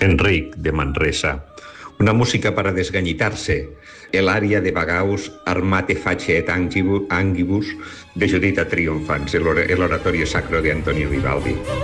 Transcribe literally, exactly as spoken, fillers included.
Enric, de Manresa. Una música para desgañitarse. El aria de Bagaus, Armate face et angibus, de Giudita Triomphans, el oratorio sacro de Antonio Vivaldi.